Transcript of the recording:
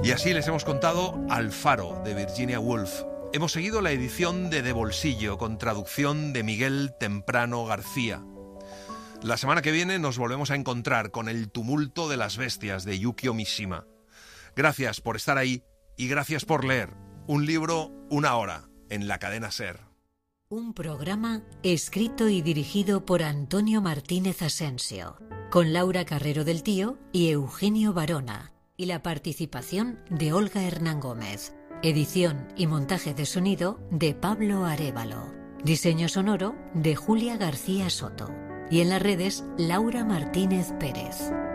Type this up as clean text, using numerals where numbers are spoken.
Y así les hemos contado Alfaro, de Virginia Woolf. Hemos seguido la edición de Bolsillo, con traducción de Miguel Temprano García. La semana que viene nos volvemos a encontrar con El tumulto de las bestias, de Yukio Mishima. Gracias por estar ahí y gracias por leer. Un libro, una hora, en la cadena SER. Un programa escrito y dirigido por Antonio Martínez Asensio, con Laura Carrero del Tío y Eugenio Barona, y la participación de Olga Hernán Gómez. Edición y montaje de sonido de Pablo Arévalo. Diseño sonoro de Julia García Soto. Y en las redes, Laura Martínez Pérez.